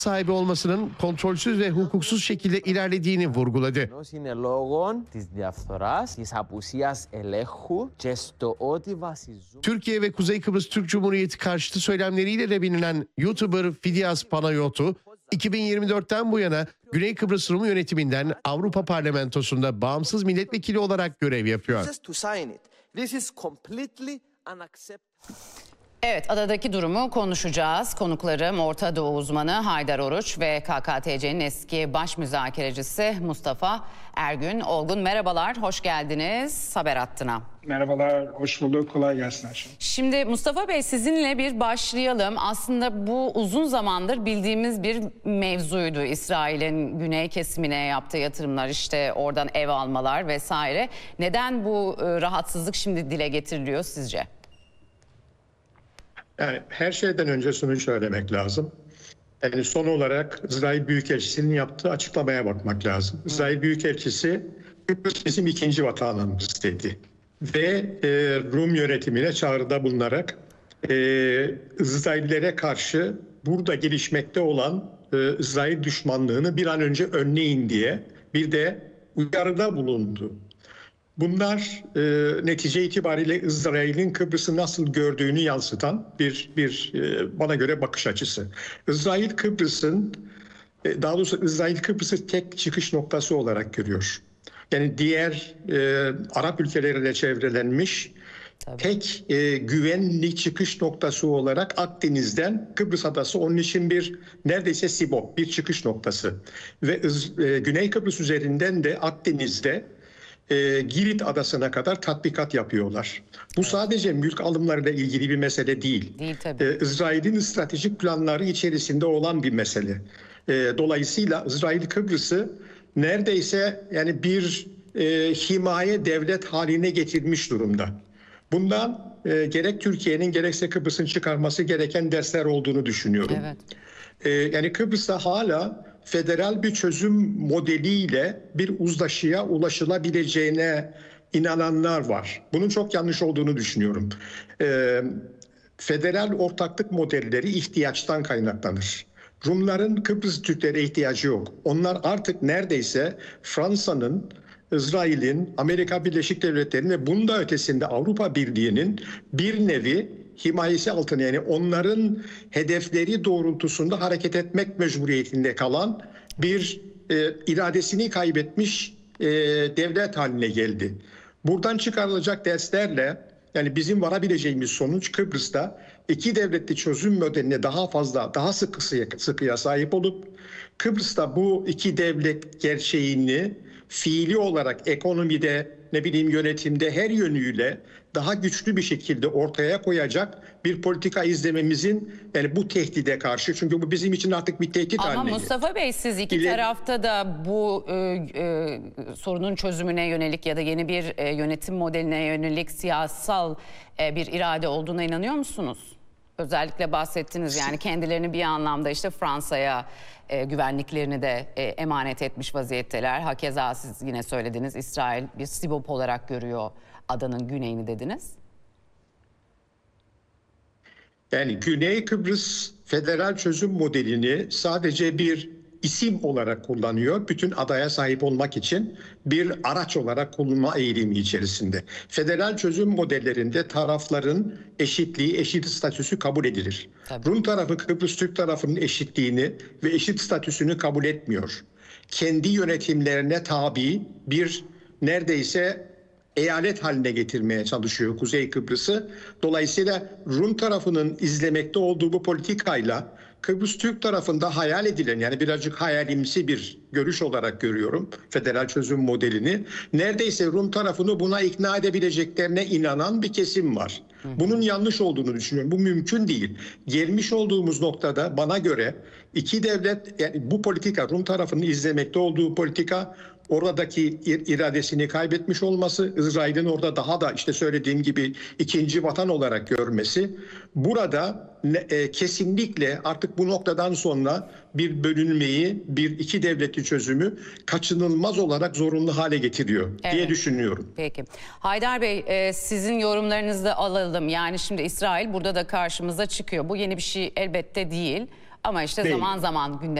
sahibi olmasının kontrolsüz ve hukuksuz şekilde ilerlediğini vurguladı. Türkiye ve Kuzey Kıbrıs Türk Cumhuriyeti karşıtı söylemleriyle de bilinen YouTuber Fidias Panayotou, 2024'ten bu yana Güney Kıbrıs Rum yönetiminden Avrupa Parlamentosu'nda bağımsız milletvekili olarak görev yapıyor. Evet, adadaki durumu konuşacağız. Konuklarım Orta Doğu uzmanı Haydar Oruç ve KKTC'nin eski baş müzakerecisi Mustafa Ergün Olgun. Merhabalar, hoş geldiniz Haber Hattı'na. Merhabalar, hoş bulduk. Kolay gelsin Ayşe. Şimdi Mustafa Bey, sizinle bir başlayalım. Aslında bu uzun zamandır bildiğimiz bir mevzuydu. İsrail'in güney kesimine yaptığı yatırımlar, işte oradan ev almalar vesaire. Neden bu rahatsızlık şimdi dile getiriliyor sizce? Yani her şeyden önce şunu söylemek lazım. Yani son olarak İsrail Büyükelçisi'nin yaptığı açıklamaya bakmak lazım. İsrail Büyükelçisi Kıbrıs bizim ikinci vatanımız dedi. Ve Rum yönetimine çağrıda bulunarak İsraillere karşı burada gelişmekte olan İsrail düşmanlığını bir an önce önleyin diye bir de uyarıda bulundu. Bunlar netice itibariyle İsrail'in Kıbrıs'ı nasıl gördüğünü yansıtan bir bana göre bakış açısı. İsrail Kıbrıs'ın, daha doğrusu İsrail Kıbrıs'ı tek çıkış noktası olarak görüyor. Yani diğer Arap ülkeleriyle çevrelenmiş tek güvenli çıkış noktası olarak Akdeniz'den Kıbrıs adası onun için bir neredeyse sibop, bir çıkış noktası. Ve Güney Kıbrıs üzerinden de Akdeniz'de Girit adasına kadar tatbikat yapıyorlar. Bu sadece mülk alımlarıyla ilgili bir mesele değil. İsrail'in stratejik planları içerisinde olan bir mesele. Dolayısıyla İsrail Kıbrıs'ı neredeyse yani bir himaye devlet haline getirmiş durumda. Bundan gerek Türkiye'nin gerekse Kıbrıs'ın çıkarması gereken dersler olduğunu düşünüyorum. Evet. Yani Kıbrıs'ta hala federal bir çözüm modeliyle bir uzlaşıya ulaşılabileceğine inananlar var. Bunun çok yanlış olduğunu düşünüyorum. Federal ortaklık modelleri ihtiyaçtan kaynaklanır. Rumların Kıbrıs Türklere ihtiyacı yok. Onlar artık neredeyse Fransa'nın, İsrail'in, Amerika Birleşik Devletleri'nin ve bunun da ötesinde Avrupa Birliği'nin bir nevi himayesi altına, yani onların hedefleri doğrultusunda hareket etmek mecburiyetinde kalan bir iradesini kaybetmiş devlet haline geldi. Buradan çıkarılacak derslerle yani bizim varabileceğimiz sonuç Kıbrıs'ta iki devletli çözüm modeline daha sıkıya sahip olup Kıbrıs'ta bu iki devlet gerçeğini fiili olarak ekonomide, yönetimde her yönüyle daha güçlü bir şekilde ortaya koyacak bir politika izlememizin, yani bu tehdide karşı, çünkü bu bizim için artık bir tehdit haline geldi. Ama Mustafa Bey, siz iki tarafta da bu sorunun çözümüne yönelik ya da yeni bir yönetim modeline yönelik siyasal bir irade olduğuna inanıyor musunuz? Özellikle bahsettiniz, yani kendilerini bir anlamda işte Fransa'ya güvenliklerini de emanet etmiş vaziyetteler. Hakeza siz yine söylediniz, İsrail bir sibop olarak görüyor adanın güneyini dediniz. Yani Güney Kıbrıs federal çözüm modelini sadece bir isim olarak kullanıyor. Bütün adaya sahip olmak için bir araç olarak kullanma eğilimi içerisinde. Federal çözüm modellerinde tarafların eşitliği, eşit statüsü kabul edilir. Tabii. Rum tarafı Kıbrıs Türk tarafının eşitliğini ve eşit statüsünü kabul etmiyor. Kendi yönetimlerine tabi bir neredeyse eyalet haline getirmeye çalışıyor Kuzey Kıbrıs'ı. Dolayısıyla Rum tarafının izlemekte olduğu bu politikayla Kıbrıs Türk tarafında hayal edilen, yani birazcık hayalimsi bir görüş olarak görüyorum federal çözüm modelini. Neredeyse Rum tarafını buna ikna edebileceklerine inanan bir kesim var. Bunun yanlış olduğunu düşünüyorum. Bu mümkün değil. Gelmiş olduğumuz noktada bana göre iki devlet, yani bu politika, Rum tarafının izlemekte olduğu politika, oradaki iradesini kaybetmiş olması, İsrail'in orada daha da işte söylediğim gibi ikinci vatan olarak görmesi, burada kesinlikle artık bu noktadan sonra bir bölünmeyi, bir iki devletli çözümü kaçınılmaz olarak zorunlu hale getiriyor diye düşünüyorum. Peki. Haydar Bey, sizin yorumlarınızı da alalım. Yani şimdi İsrail burada da karşımıza çıkıyor. Bu yeni bir şey elbette değil. Ama işte Değil. zaman zaman gündeme